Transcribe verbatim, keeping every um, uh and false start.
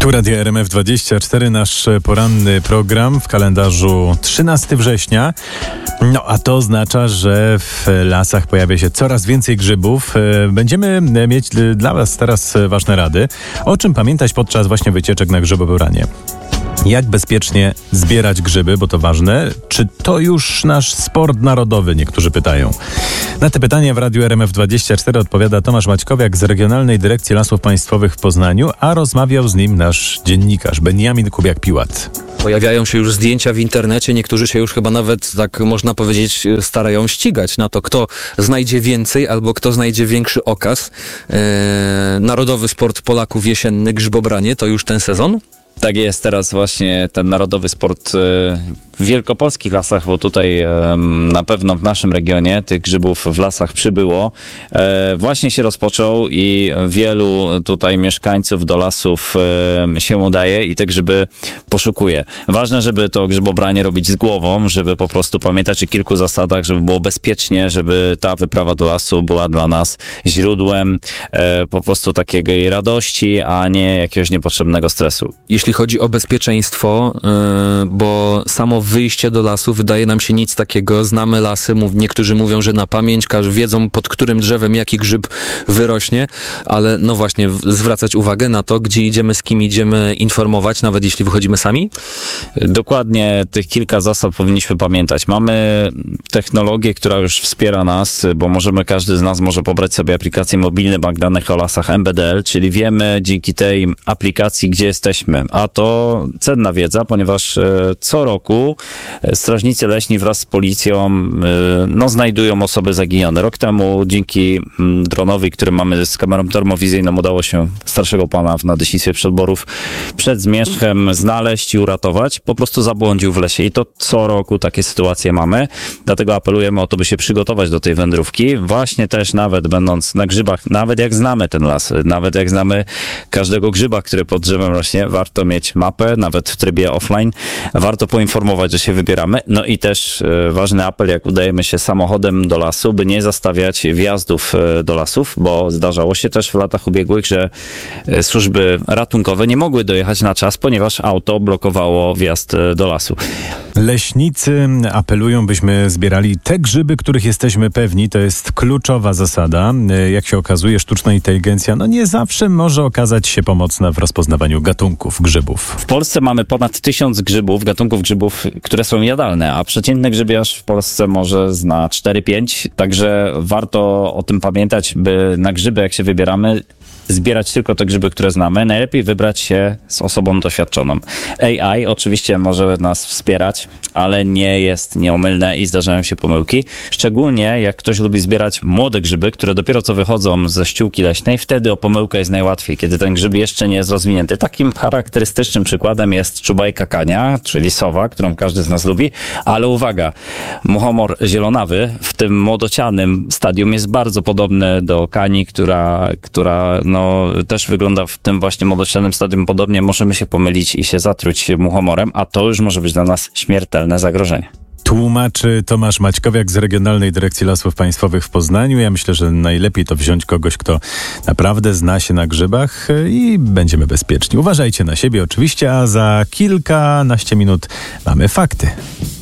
Tu Radio R M F dwadzieścia cztery, nasz poranny program w kalendarzu trzynastego września. No a to oznacza, że w lasach pojawia się coraz więcej grzybów. Będziemy mieć dla Was teraz ważne rady, o czym pamiętać podczas właśnie wycieczek na grzybobranie. Jak bezpiecznie zbierać grzyby, bo to ważne. Czy to już nasz sport narodowy? Niektórzy pytają. Na te pytania w Radiu R M F dwadzieścia cztery odpowiada Tomasz Maćkowiak z Regionalnej Dyrekcji Lasów Państwowych w Poznaniu, a rozmawiał z nim nasz dziennikarz Beniamin Kubiak-Piłat. Pojawiają się już zdjęcia w internecie, niektórzy się już chyba nawet, tak można powiedzieć, starają ścigać na to, kto znajdzie więcej albo kto znajdzie większy okaz. Eee, narodowy sport Polaków jesienny, grzybobranie, to już ten sezon? Tak jest, teraz właśnie ten narodowy sport w wielkopolskich lasach, bo tutaj na pewno w naszym regionie tych grzybów w lasach przybyło, właśnie się rozpoczął i wielu tutaj mieszkańców do lasów się udaje i te grzyby poszukuje. Ważne, żeby to grzybobranie robić z głową, żeby po prostu pamiętać o kilku zasadach, żeby było bezpiecznie, żeby ta wyprawa do lasu była dla nas źródłem po prostu takiej radości, a nie jakiegoś niepotrzebnego stresu. Jeśli chodzi o bezpieczeństwo, yy, bo samo wyjście do lasu wydaje nam się nic takiego. Znamy lasy, mów, niektórzy mówią, że na pamięć, każdy wiedzą pod którym drzewem jaki grzyb wyrośnie, ale no właśnie zwracać uwagę na to, gdzie idziemy, z kim idziemy, informować, nawet jeśli wychodzimy sami? Dokładnie tych kilka zasad powinniśmy pamiętać. Mamy technologię, która już wspiera nas, bo możemy, każdy z nas może pobrać sobie aplikację Mobilny Bank Danych o Lasach M B D L, czyli wiemy dzięki tej aplikacji, gdzie jesteśmy. A to cenna wiedza, ponieważ e, co roku e, strażnicy leśni wraz z policją e, no, znajdują osoby zaginione. Rok temu dzięki m, dronowi, który mamy z kamerą termowizyjną, udało się starszego pana w Nadleśnictwie Przedborów przed zmierzchem znaleźć i uratować. Po prostu zabłądził w lesie i to co roku takie sytuacje mamy. Dlatego apelujemy o to, by się przygotować do tej wędrówki. Właśnie też nawet będąc na grzybach, nawet jak znamy ten las, nawet jak znamy każdego grzyba, który pod drzewem rośnie, warto mieć mapę, nawet w trybie offline. Warto poinformować, że się wybieramy. No i też e, ważny apel, jak udajemy się samochodem do lasu, by nie zastawiać wjazdów e, do lasów, bo zdarzało się też w latach ubiegłych, że e, służby ratunkowe nie mogły dojechać na czas, ponieważ auto blokowało wjazd e, do lasu. Leśnicy apelują, byśmy zbierali te grzyby, których jesteśmy pewni. To jest kluczowa zasada. Jak się okazuje, sztuczna inteligencja no nie zawsze może okazać się pomocna w rozpoznawaniu gatunków grzybów. W Polsce mamy ponad tysiąc grzybów, gatunków grzybów, które są jadalne, a przeciętny grzybiarz w Polsce może zna cztery pięć, także warto o tym pamiętać, by na grzyby, jak się wybieramy, zbierać tylko te grzyby, które znamy. Najlepiej wybrać się z osobą doświadczoną. A I oczywiście może nas wspierać, ale nie jest nieomylne i zdarzają się pomyłki. Szczególnie jak ktoś lubi zbierać młode grzyby, które dopiero co wychodzą ze ściółki leśnej, wtedy o pomyłkę jest najłatwiej, kiedy ten grzyb jeszcze nie jest rozwinięty. Takim charakterystycznym przykładem jest czubajka kania, czyli sowa, którą każdy z nas lubi, ale uwaga, muchomor zielonawy w tym młodocianym stadium jest bardzo podobny do kani, która, która no, też wygląda w tym właśnie młodocianym stadium podobnie. Możemy się pomylić i się zatruć muchomorem, a to już może być dla nas śmiertelne zagrożenie. Tłumaczy Tomasz Maćkowiak z Regionalnej Dyrekcji Lasów Państwowych w Poznaniu. Ja myślę, że najlepiej to wziąć kogoś, kto naprawdę zna się na grzybach i będziemy bezpieczni. Uważajcie na siebie oczywiście, a za kilkanaście minut mamy fakty.